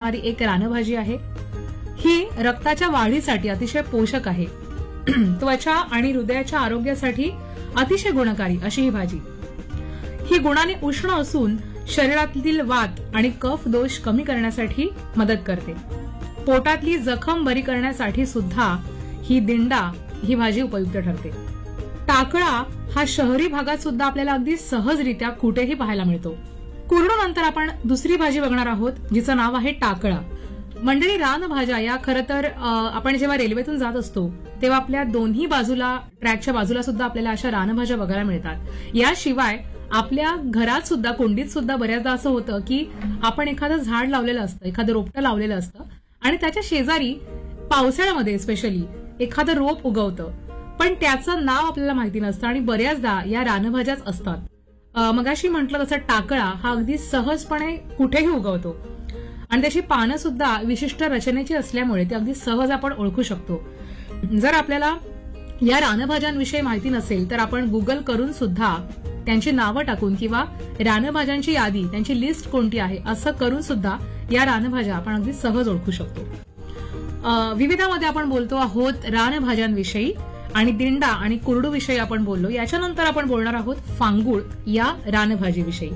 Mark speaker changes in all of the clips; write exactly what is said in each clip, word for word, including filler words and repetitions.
Speaker 1: उगवणारी एक रानभाजी आहे. ही रक्ताच्या वाढीसाठी अतिशय पोषक आहे. त्वचा आणि हृदयाच्या आरोग्यासाठी अतिशय गुणकारी अशी ही भाजी. ही गुणाने उष्ण असून शरीरातील वात आणि कफ दोष कमी करण्यासाठी मदत करते. पोटातली जखम बरी करण्यासाठी सुद्धा ही दिंडा ही भाजी उपयुक्त ठरते. टाकळा हा शहरी भागात सुद्धा आपल्याला अगदी सहजरित्या कुठेही पाहायला मिळतो. कुरडू नंतर आपण दुसरी भाजी बघणार आहोत जिचं नाव आहे टाकळा. मंडळी, रानभाज्या या खरं तर आपण जेव्हा रेल्वेतून जात असतो तेव्हा आपल्या दोन्ही बाजूला, ट्रॅकच्या बाजूला सुद्धा आपल्याला अशा रानभाज्या बघायला मिळतात. याशिवाय आपल्या घरात सुद्धा, कुंडीत सुद्धा बऱ्याचदा असं होतं की आपण एखादं झाड लावलेलं असतं, एखादं रोपटं लावलेलं असतं आणि त्याच्या शेजारी पावसाळ्यामध्ये स्पेशली एखादं रोप उगवतं, पण त्याचं नाव आपल्याला माहिती नसतं आणि बऱ्याचदा या रानभाज्याच असतात. मगाशी म्हटलं तसं टाकळा हा अगदी सहजपणे कुठेही उगवतो आणि त्याची पानं सुद्धा विशिष्ट रचनेची असल्यामुळे ते अगदी सहज आपण ओळखू शकतो. जर आपल्याला या रानभाज्यांविषयी माहिती नसेल तर आपण गुगल करून सुद्धा त्यांची नावं टाकून किंवा रानभाज्यांची यादी, त्यांची लिस्ट कोणती आहे असं करून सुद्धा या रानभाज्या आपण अगदी सहज ओळखू शकतो. विविधामध्ये आपण बोलतो आहोत रानभाज्यांविषयी आणि दिंडा आणि कुरडू विषयी आपण बोललो. याच्यानंतर आपण बोलणार आहोत फांगुळ या रानभाजीविषयी.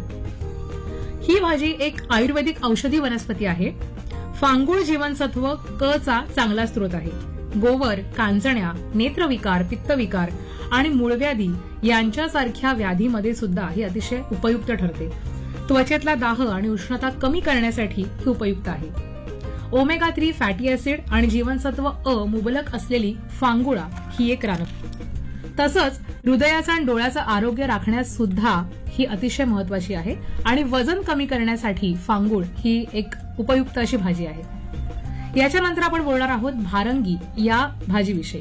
Speaker 1: ही भाजी एक आयुर्वेदिक औषधी वनस्पती आहे. फांगुळ जीवनसत्व क चा चांगला स्रोत आहे. गोवर, कांजण्या, नेत्रविकार, पित्तविकार आणि मूळव्याधी यांच्यासारख्या व्याधीमध्ये सुद्धा ही अतिशय उपयुक्त ठरते. त्वचेतला दाह आणि उष्णता कमी करण्यासाठी ही उपयुक्त आहे. ओमेगा थ्री फॅटी ऍसिड आणि जीवनसत्व अ मुबलक असलेली फांगुळा ही एक रान. तसंच हृदयाचं आणि डोळ्याचं आरोग्य राखण्यास सुद्धा ही अतिशय महत्वाची आहे आणि वजन कमी करण्यासाठी फांगुळ ही एक उपयुक्त अशी भाजी आहे. याच्यानंतर आपण बोलणार आहोत भारंगी या भाजीविषयी.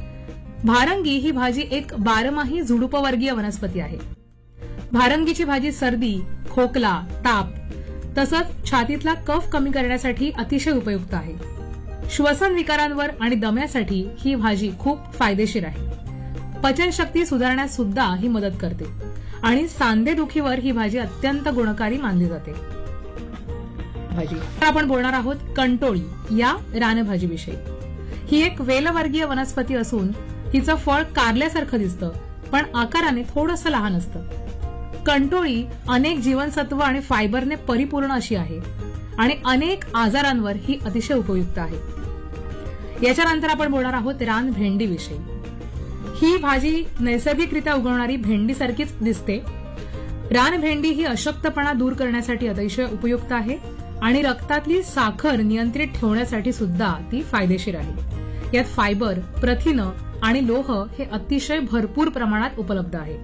Speaker 1: भारंगी ही भाजी एक बारमाही झुडुपवर्गीय वनस्पती आहे. भारंगीची भाजी सर्दी, खोकला, ताप तसंच छातीतला कफ कमी करण्यासाठी अतिशय उपयुक्त आहे. श्वसन विकारांवर आणि दम्यासाठी ही भाजी खूप फायदेशीर आहे. पचनशक्ती सुधारण्यास सुद्धा ही मदत करते आणि सांधेदुखीवर ही भाजी अत्यंत गुणकारी मानली जाते. भाजी आपण बोलणार आहोत कंटोळी या रानभाजीविषयी. ही एक वेलवर्गीय वनस्पती असून हिचं फळ कारल्यासारखं दिसतं पण आकाराने थोडंसं लहान असतं. कंटोळी अनेक जीवनसत्व आणि फायबरने परिपूर्ण अशी आहे आणि अनेक आजारांवर ही अतिशय उपयुक्त आहे. याच्यानंतर आपण बोलणार आहोत रान भेंडीविषयी. ही भाजी नैसर्गिकरित्या उगवणारी भेंडीसारखीच दिसते. रान भेंडी ही अशक्तपणा दूर करण्यासाठी अतिशय उपयुक्त आहे आणि रक्तातली साखर नियंत्रित ठेवण्यासाठी सुद्धा ती फायदेशीर आहे. यात फायबर, प्रथिनं आणि लोह हे अतिशय भरपूर प्रमाणात उपलब्ध आहे.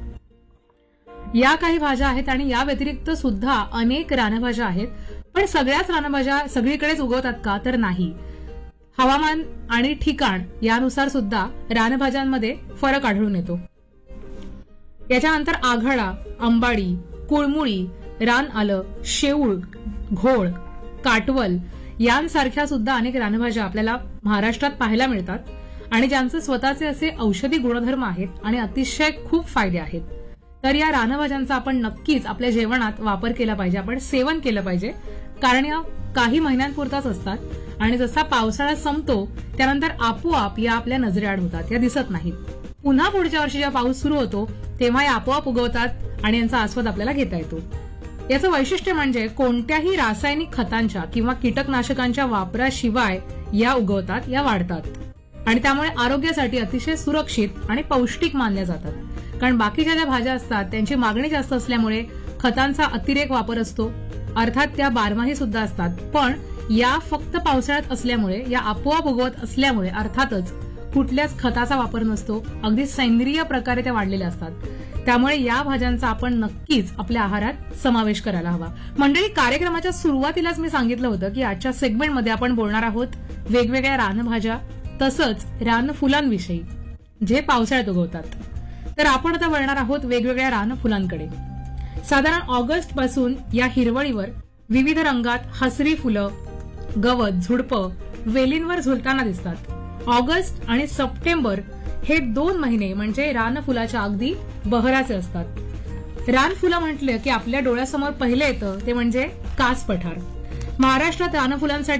Speaker 1: या काही भाज्या आहेत आणि या व्यतिरिक्त सुद्धा अनेक रानभाज्या आहेत. पण सगळ्याच रानभाज्या सगळीकडेच उगवतात का तर नाही. हवामान आणि ठिकाण यानुसार सुद्धा रानभाज्यांमध्ये फरक आढळून येतो. याच्यानंतर आघाडा, अंबाडी, कुळमुळी, रान आलं, शेऊळ, घोळ, काटवल यांसारख्या सुद्धा अनेक रानभाज्या आपल्याला महाराष्ट्रात पाहायला मिळतात आणि ज्यांचे स्वतःचे असे औषधी गुणधर्म आहेत आणि अतिशय खूप फायदे आहेत. तर या रानभाज्यांचा आपण नक्कीच आपल्या जेवणात वापर केला पाहिजे, आपण सेवन केलं पाहिजे, कारण या काही महिन्यांपुरताच असतात आणि जसा पावसाळा संपतो त्यानंतर आपोआप या आपल्या नजरेआड होतात, या दिसत नाहीत. पुन्हा पुढच्या वर्षी जेव्हा पाऊस सुरू होतो तेव्हा या आपोआप उगवतात आणि यांचा आस्वाद आपल्याला घेता येतो. याचं वैशिष्ट्य म्हणजे कोणत्याही रासायनिक खतांच्या किंवा कीटकनाशकांच्या वापराशिवाय या उगवतात, या वाढतात आणि त्यामुळे आरोग्यासाठी अतिशय सुरक्षित आणि पौष्टिक मानल्या जातात. कारण बाकीच्या ज्या भाज्या असतात त्यांची मागणी जास्त असल्यामुळे खतांचा अतिरेक वापर असतो, अर्थात त्या बारमाही सुद्धा असतात. पण या फक्त पावसाळ्यात असल्यामुळे, या आपोआप उगवत असल्यामुळे अर्थातच कुठल्याच खताचा वापर नसतो, अगदी सेंद्रिय प्रकारे त्या वाढलेल्या असतात. त्यामुळे या भाज्यांचा आपण नक्कीच आपल्या आहारात समावेश करायला हवा. मंडळी, कार्यक्रमाच्या सुरुवातीलाच मी सांगितलं होतं की आजच्या सेगमेंटमध्ये आपण बोलणार आहोत वेगवेगळ्या रानभाज्या तसंच रानफुलांविषयी जे पावसाळ्यात उगवतात. तर आपण आता वळणार आहोत वेगवेगळ्या रानफुलांकडे. साधारण ऑगस्ट पासून या हिरवळीवर विविध रंगात हसरी फुलं, गवत, झुडपं वेलींवर झुलताना दिसतात. ऑगस्ट आणि सप्टेंबर हे दोन महिने म्हणजे रानफुलाच्या अगदी बहराचे असतात. रानफुलं म्हटलं की आपल्या डोळ्यासमोर पहिलं येतं ते म्हणजे कास पठार. महाराष्ट्रात रानफुलांसाठी